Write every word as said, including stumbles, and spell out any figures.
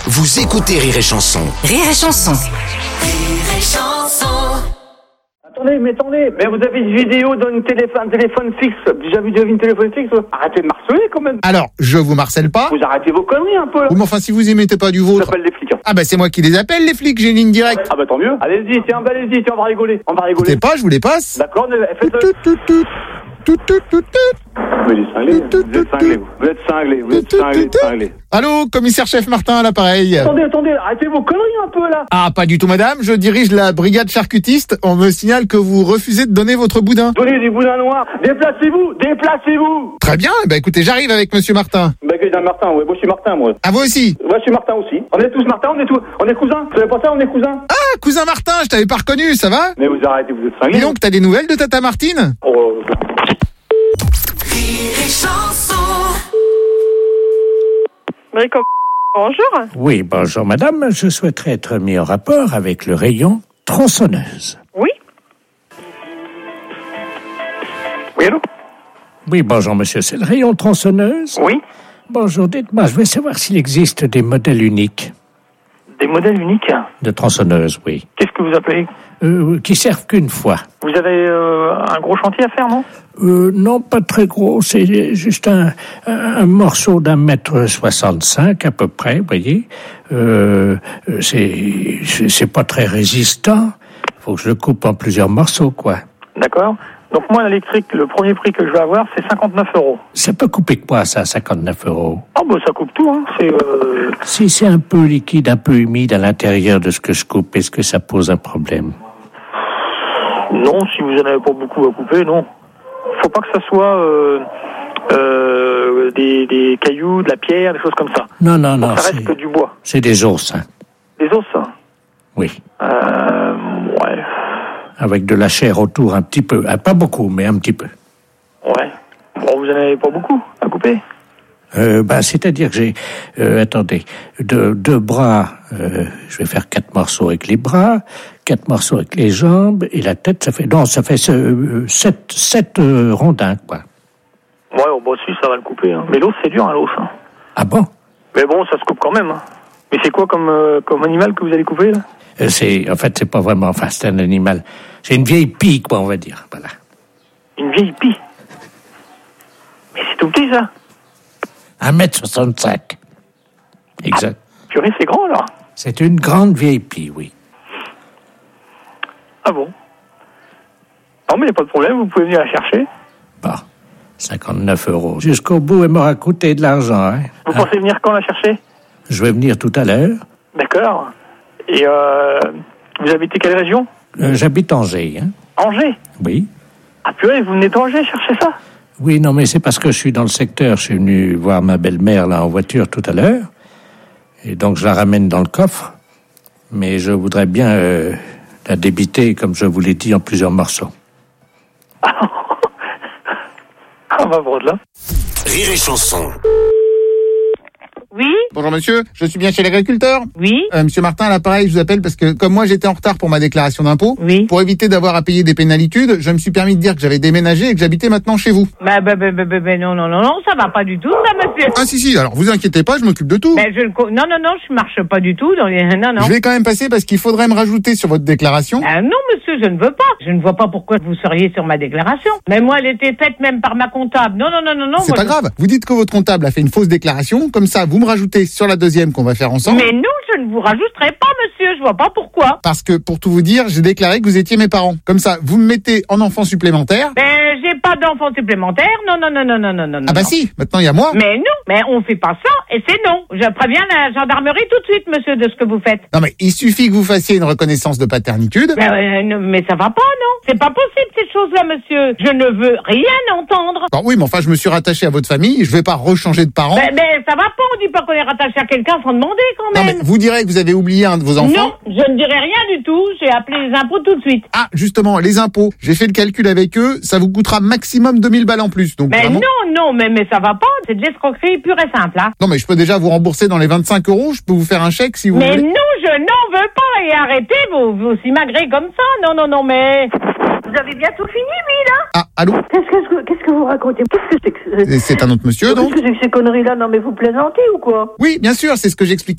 Vous écoutez Rire et Chanson. Rire et Chanson. Rire et Chanson. Attendez, mais attendez, mais vous avez une vidéo d'un téléphone, téléphone fixe. Déjà vu une téléphone fixe. Arrêtez de marceler quand même. Alors, je vous marcelle pas. Vous arrêtez vos conneries un peu là. Oui, mais enfin, si vous y mettez pas du Ça vôtre. s'appelle les flics. Ah bah c'est moi qui les appelle, les flics, j'ai une ligne directe. Ah bah tant mieux. Allez-y, tiens, bah, allez-y, tiens, on va rigoler. On va rigoler. Écoutez pas, je vous les passe. D'accord, faites-le. Tout, tout, tout, tout, tout, tout, tout. Mais les cinglés, vous êtes cinglés, vous êtes cinglés, vous êtes cinglés, cinglés. Allô, commissaire-chef Martin à l'appareil. Attendez, attendez, arrêtez vos conneries un peu là. Ah, pas du tout madame, je dirige la brigade charcutiste. On me signale que vous refusez de donner votre boudin. Donnez des boudins noirs. Déplacez-vous, déplacez-vous. Très bien, bah écoutez, j'arrive avec monsieur Martin. Bah, que d'un Martin, ouais, moi je suis Martin, moi. À vous aussi. Ouais, je suis Martin aussi. On est tous Martin, on est tous, on est cousins. Vous savez pas ça, on est cousins. Ah, cousin Martin, je t'avais pas reconnu, ça va? Mais vous arrêtez, vous êtes cinglés. Dis donc, t'as des nouvelles de Tata Martine? Oh. Rire et Chanson. Brico, bonjour. Oui, bonjour madame. Je souhaiterais être mis en rapport avec le rayon tronçonneuse. Oui. Oui, allô? Oui, bonjour monsieur, c'est le rayon tronçonneuse? Oui. Bonjour, dites-moi, je veux savoir s'il existe des modèles uniques Des modèles uniques? de tronçonneuses, oui, Qu'est-ce que vous appelez? euh, qui servent qu'une fois. Vous avez euh, un gros chantier à faire, non? Euh, non, pas très gros, c'est juste un, un, un morceau d'un mètre soixante-cinq à peu près, vous voyez. Euh, c'est, c'est c'est pas très résistant, faut que je le coupe en plusieurs morceaux, quoi. D'accord. Donc moi, l'électrique, le premier prix que je vais avoir, c'est cinquante-neuf euros. Ça peut couper quoi, ça, cinquante-neuf euros? Ah bah ça coupe tout, hein. C'est... Euh... Si c'est un peu liquide, un peu humide à l'intérieur de ce que je coupe, est-ce que ça pose un problème? Non, si vous en avez pas beaucoup à couper, non. Faut pas que ça soit euh, euh, des, des cailloux, de la pierre, des choses comme ça. Non, non, Faut non, que ça reste c'est, que du bois. c'est des os, hein. Des os, hein. Oui. Euh... Ouais. Avec de la chair autour un petit peu. Ah, pas beaucoup, mais un petit peu. Ouais. Bon, vous en avez pas beaucoup à couper? Euh, bah, c'est-à-dire que j'ai, euh, attendez, deux, deux bras, euh, je vais faire quatre morceaux avec les bras, quatre morceaux avec les jambes, et la tête, ça fait, non, ça fait euh, sept, sept euh, rondins, quoi. Ouais, au bout dessus, ça va le couper. Hein. Mais l'os, c'est dur, hein, l'os. Hein. Ah bon? Mais bon, ça se coupe quand même. Hein. Mais c'est quoi comme, euh, comme animal que vous allez couper, là? Euh, c'est, en fait, c'est pas vraiment, enfin, c'est un animal. C'est une vieille pie, quoi, on va dire, voilà. Une vieille pie? Mais c'est tout petit, ça? Un mètre soixante-cinq. Exact. Purée, c'est grand, alors. C'est une grande vieille pie, oui. Ah bon? Non, mais il n'y a pas de problème, vous pouvez venir la chercher. Bon, cinquante-neuf euros. Jusqu'au bout, elle m'aura coûté de l'argent, hein. Vous Ah, pensez venir quand la chercher? je vais venir tout à l'heure. D'accord. Et euh, vous habitez quelle région? Euh, j'habite Angers, hein. Angers? Oui. Ah purée, vous venez d'Angers chercher ça? Oui, non, mais c'est parce que je suis dans le secteur. Je suis venu voir ma belle-mère, là, en voiture tout à l'heure. Et donc, je la ramène dans le coffre. Mais je voudrais bien euh, la débiter, comme je vous l'ai dit, en plusieurs morceaux. Ah bah bon, là. Rire et Chanson. Oui, Bonjour monsieur, je suis bien chez l'agriculteur. oui, Euh, monsieur Martin à l'appareil, je vous appelle parce que comme moi j'étais en retard pour ma déclaration d'impôt, oui. pour éviter d'avoir à payer des pénalitudes, je me suis permis de dire que j'avais déménagé et que j'habitais maintenant chez vous. Bah, bah, bah, bah, bah, bah, non, non, non, non, ça va pas du tout, ça, monsieur. Ah si si, alors vous inquiétez pas, je m'occupe de tout. Ben, je ne co- non, non, non, je marche pas du tout dans les, non, non. Je vais quand même passer parce qu'il faudrait me rajouter sur votre déclaration. Ah non, monsieur, je ne veux pas. Je ne vois pas pourquoi vous seriez sur ma déclaration. Mais moi, elle était faite même par ma comptable. Non, non, non, non, non. C'est moi, pas je- grave, vous dites que votre comptable a fait une fausse déclaration, comme ça vous me rajoutez sur la deuxième qu'on va faire ensemble. Mais non, je ne vous rajouterai pas, monsieur. Je vois pas pourquoi. Parce que pour tout vous dire, j'ai déclaré que vous étiez mes parents. Comme ça, vous me mettez en enfant supplémentaire. Ben, j'ai pas d'enfant supplémentaire. Non, non, non, non, non, non, non. Ah bah non. si, maintenant il y a moi. Mais non, mais on fait pas ça et c'est non. Je préviens la gendarmerie tout de suite, monsieur, de ce que vous faites. Non mais il suffit que vous fassiez une reconnaissance de paternitude. Ben, euh, non, mais ça va pas, non. C'est pas possible, ces choses-là, monsieur. Je ne veux rien entendre. Bon, oui, mais enfin, je me suis rattaché à votre famille, je vais pas rechanger de parents. Ben, ben, ça va pas, on dit pas qu'on est rattaché à quelqu'un sans demander, quand Non même. mais vous direz que vous avez oublié un de vos enfants. Non, je ne dirai rien du tout. J'ai appelé les impôts tout de suite. Ah, justement, les impôts. J'ai fait le calcul avec eux, ça vous coûtera maximum deux mille balles en plus. Donc Mais vraiment... non, non, mais, mais ça va pas. C'est de l'escroquerie pure et simple, hein. Non mais je peux déjà vous rembourser dans les vingt-cinq euros, je peux vous faire un chèque si vous Mais voulez. non, je n'en veux pas. Et arrêtez vos, vos simagrées comme ça. Non, non, non, mais... Vous avez bientôt fini, lui, là? Ah, allô? Qu'est-ce que, qu'est-ce que vous racontez? Qu'est-ce que c'est que Et c'est un autre monsieur, donc? Qu'est-ce que c'est que ces conneries-là? Non, mais vous plaisantez ou quoi? Oui, bien sûr, c'est ce que j'expliquais.